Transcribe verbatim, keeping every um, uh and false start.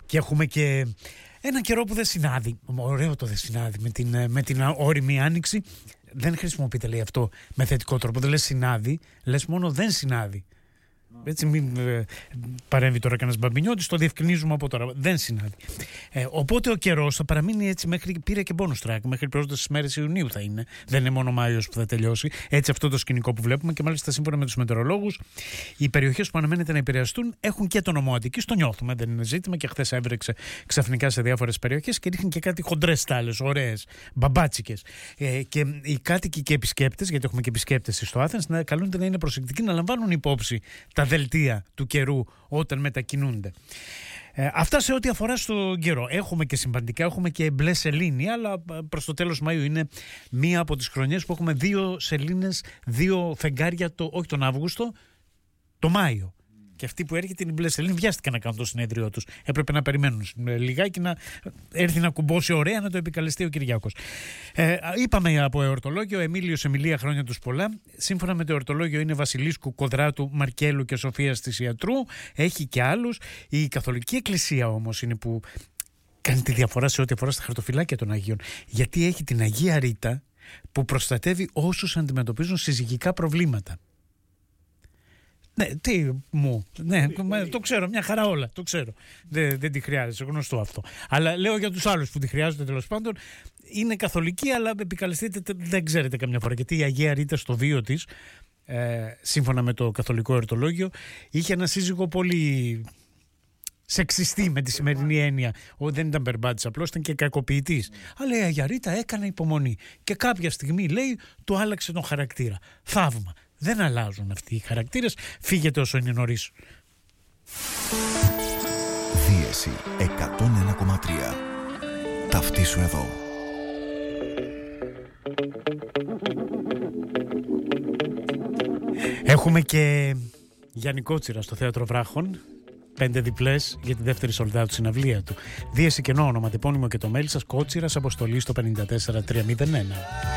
Και έχουμε και ένα καιρό που δεν συνάδει. Ωραίο το δεν συνάδει με την, με την όριμη άνοιξη. Δεν χρησιμοποιείται, λέει, αυτό με θετικό τρόπο. Δεν λες συνάδει, λες μόνο δεν συνάδει. Έτσι, μην ε, παρέμβει τώρα κανένας μπαμπινιώτης, το διευκρινίζουμε από τώρα. Δεν συνάδει. Ε, οπότε ο καιρός θα παραμείνει έτσι μέχρι. Πήρε και bonus track. Μέχρι πρώτες μέρες Ιουνίου θα είναι. Δεν είναι μόνο Μάιος που θα τελειώσει. Έτσι, αυτό το σκηνικό που βλέπουμε και μάλιστα σύμφωνα με τους μετεωρολόγους, οι περιοχές που αναμένεται να επηρεαστούν έχουν και το νομό Αττικής. Το νιώθουμε, δεν είναι ζήτημα. Και χθες έβρεξε ξαφνικά σε διάφορες περιοχές και ρίχνει και κάτι χοντρές στάλες, ωραίες, μπαμπάτσικες. Ε, και οι κάτοικοι και επισκέπτες, γιατί έχουμε και επισκέπτες στο Athens, να καλούνται να είναι προσεκτικοί, να λαμβάνουν υπόψη τα δελτία του καιρού όταν μετακινούνται. Ε, αυτά σε ό,τι αφορά στον καιρό. Έχουμε και συμπαντικά, έχουμε και μπλε σελήνη, αλλά προς το τέλος Μαΐου είναι μία από τις χρονιές που έχουμε δύο σελήνες, δύο φεγγάρια, το, όχι τον Αύγουστο, το Μάιο. Και αυτοί που έρχεται είναι η μπλε σελήνη, βιάστηκαν να κάνουν το συνέδριό τους. Έπρεπε να περιμένουν λιγάκι να έρθει να κουμπώσει ωραία, να το επικαλεστεί ο Κυριάκος. Ε, είπαμε από εορτολόγιο, Εμίλιος Εμιλία, χρόνια τους πολλά. Σύμφωνα με το εορτολόγιο είναι Βασιλίσκου, Κοδράτου, Μαρκέλου και Σοφίας της Ιατρού. Έχει και άλλους. Η Καθολική Εκκλησία όμως είναι που κάνει τη διαφορά σε ό,τι αφορά στα χαρτοφυλάκια των Αγίων. Γιατί έχει την Αγία Ρίτα που προστατεύει όσους αντιμετωπίζουν συζυγικά προβλήματα. Ναι, τι μου. Ναι, το ξέρω, μια χαρά όλα. Το ξέρω. Δεν, δεν τη χρειάζεται, γνωστό αυτό. Αλλά λέω για τους άλλους που τη χρειάζονται, τέλος πάντων. Είναι καθολική, αλλά επικαλεστείτε, δεν ξέρετε καμιά φορά. Γιατί η Αγία Ρίτα στο βίο της, ε, σύμφωνα με το καθολικό εορτολόγιο, είχε ένα σύζυγο πολύ σεξιστή με τη σημερινή έννοια. Ο, δεν ήταν περμπάτης, απλώς ήταν και κακοποιητής. Αλλά η Αγία Ρίτα έκανε υπομονή. Και κάποια στιγμή, λέει, του άλλαξε τον χαρακτήρα. Θαύμα. Δεν αλλάζουν αυτοί οι χαρακτήρες. Φύγετε όσο είναι νωρίς. Δίεση εκατόν ένα κόμμα τρία. Ταυτίσου εδώ. Έχουμε και Γιάννη Κότσιρα στο Θέατρο Βράχων. Πέντε διπλές για τη δεύτερη Σολδάτου συναυλία του. Δίεση κενό, ονοματεπώνυμο και το mail σας, Κότσιρας, αποστολή στο πέντε τέσσερα τρία μηδέν ένα.